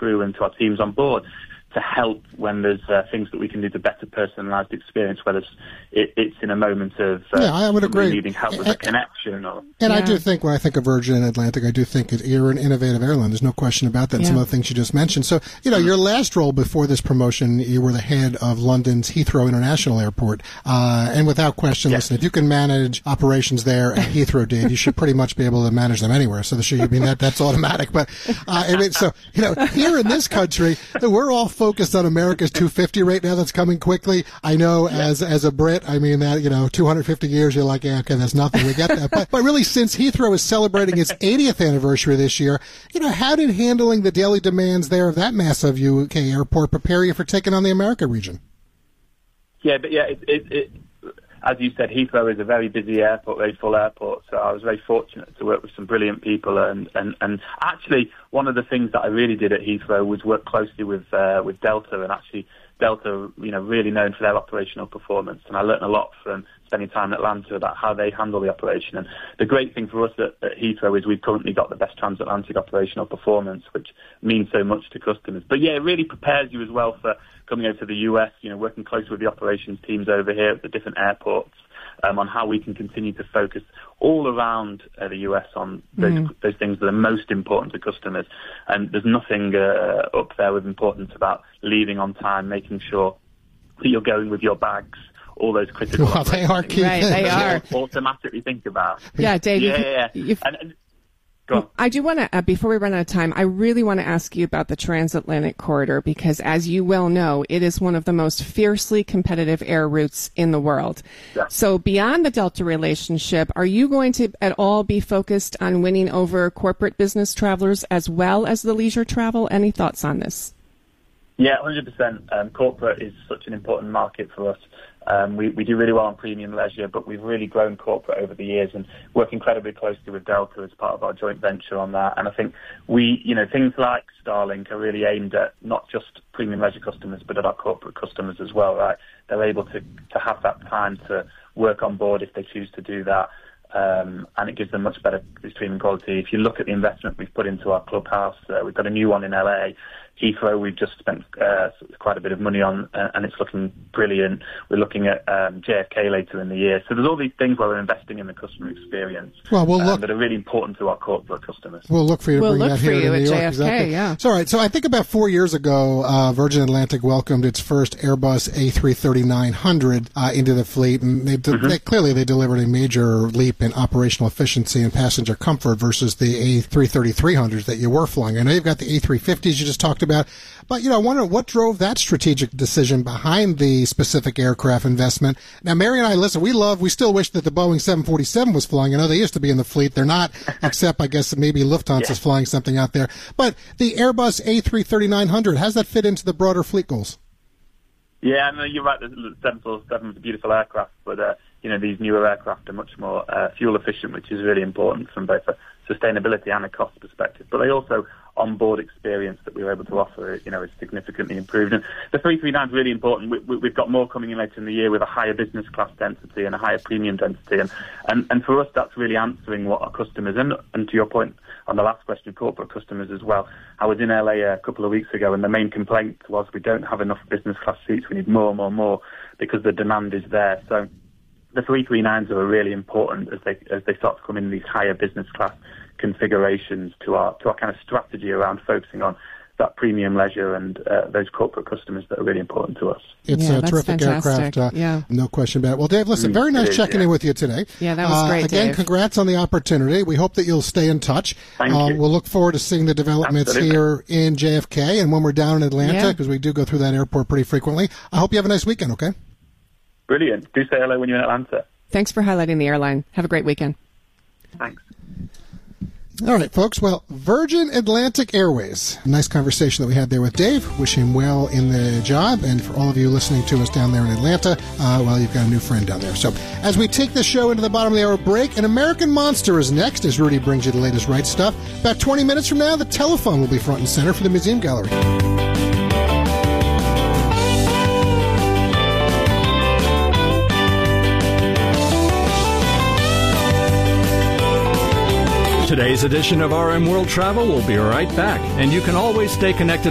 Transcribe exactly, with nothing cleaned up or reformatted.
crew and to our teams on board to help when there's uh, things that we can do to better personalised experience, whether it's, it, it's in a moment of uh, yeah, I would agree. needing help with and, a connection. Or, and yeah. I do think when I think of Virgin and Atlantic, I do think it, you're an innovative airline. There's no question about that. And yeah. some of the things you just mentioned. So, you know, your last role before this promotion, you were the head of London's Heathrow International Airport. Uh, and without question, yes. listen, if you can manage operations there at Heathrow did, you should pretty much be able to manage them anywhere. So, the should, I mean, that, that's automatic. But, uh, I mean, so, you know, here in this country, we're all focused on America's two fifty right now that's coming quickly. I know yeah. as as a Brit, I mean, that, you know, two hundred fifty years, you're like, yeah, okay, that's nothing. We get that. But, but really, since Heathrow is celebrating its eightieth anniversary this year, you know, how did handling the daily demands there of that massive U K airport prepare you for taking on the America region? Yeah, but yeah, it, it, it, as you said, Heathrow is a very busy airport, very full airport, so I was very fortunate to work with some brilliant people, and, and, and actually one of the things that I really did at Heathrow was work closely with uh, with Delta, and actually Delta, you know, really known for their operational performance, and I learned a lot from spending time in Atlanta about how they handle the operation. And the great thing for us at, at Heathrow is we've currently got the best transatlantic operational performance, which means so much to customers. But yeah, it really prepares you as well for coming over to the U S, you know, working closely with the operations teams over here at the different airports um, on how we can continue to focus all around uh, the U S on those, mm. those things that are most important to customers. And there's nothing uh, up there with importance about leaving on time, making sure that you're going with your bags, all those critical... Well, they are key right, they are. automatically think about. Yeah, Dave. Yeah, you've, yeah. You've, and, and, go on. I do want to, uh, before we run out of time, I really want to ask you about the transatlantic corridor, because as you well know, it is one of the most fiercely competitive air routes in the world. Yeah. So beyond the Delta relationship, are you going to at all be focused on winning over corporate business travelers as well as the leisure travel? Any thoughts on this? Yeah, one hundred percent. Um, corporate is such an important market for us. Um, we, we do really well on premium leisure, but we've really grown corporate over the years and work incredibly closely with Delta as part of our joint venture on that. And I think we, you know, things like Starlink are really aimed at not just premium leisure customers, but at our corporate customers as well, right? They're able to, to have that time to work on board if they choose to do that. Um, and it gives them much better streaming quality. If you look at the investment we've put into our clubhouse, uh, we've got a new one in L A. Heathrow, we've just spent uh, quite a bit of money on, uh, and it's looking brilliant. We're looking at um, J F K later in the year. So there's all these things where we're investing in the customer experience well, we'll look, um, that are really important to our corporate customers. We'll look for you to we'll bring that here to New York. J F K, exactly. Yeah. So, all right. So I think about four years ago, uh, Virgin Atlantic welcomed its first Airbus A three thirty-nine hundred uh, into the fleet, and they, de- mm-hmm. they clearly they delivered a major leap in operational efficiency and passenger comfort versus the A three thirty-three hundreds that you were flying. I know you've got the A three fifties you just talked about, but you know, I wonder what drove that strategic decision behind the specific aircraft investment. Now, Mary and I, listen, we love, we still wish that the Boeing seven forty-seven was flying. I know they used to be in the fleet. They're not, except I guess maybe Lufthansa is yeah. flying something out there. But the Airbus A three thirty-nine hundred, how does that fit into the broader fleet goals? Yeah, I know you're right. The seven forty-seven is a beautiful aircraft, but uh, you know, these newer aircraft are much more uh, fuel efficient, which is really important from both a sustainability and a cost perspective. But they also on-board experience that we were able to offer, you know, is significantly improved. And the three thirty-nine is really important. We, we, we've got more coming in later in the year with a higher business class density and a higher premium density. And, and, and for us, that's really answering what our customers, and, and to your point on the last question, corporate customers as well. I was in L A a couple of weeks ago, and the main complaint was we don't have enough business class seats. We need more, more, more, because the demand is there. So the three thirty-nines are really important as they as they start to come in these higher business class configurations to our to our kind of strategy around focusing on that premium leisure and uh, those corporate customers that are really important to us. It's yeah, a terrific fantastic. aircraft, uh, yeah. no question about it. Well, Dave, listen, very nice is, checking yeah. in with you today. Yeah, that was uh, great, Again, Dave. congrats on the opportunity. We hope that you'll stay in touch. Thank uh, you. We'll look forward to seeing the developments Absolutely. here in J F K and when we're down in Atlanta, Yeah. because we do go through that airport pretty frequently. I hope you have a nice weekend, okay? Brilliant. Do say hello when you're in Atlanta. Thanks for highlighting the airline. Have a great weekend. Thanks. All right, folks. Well, Virgin Atlantic Airways. Nice conversation that we had there with Dave. Wish him well in the job. And for all of you listening to us down there in Atlanta, uh, well, you've got a new friend down there. So as we take this show into the bottom of the hour break, an American Monster is next as Rudy brings you the latest right stuff. About twenty minutes from now, the telephone will be front and center for the Museum Gallery. Today's edition of R M World Travel will be right back, and you can always stay connected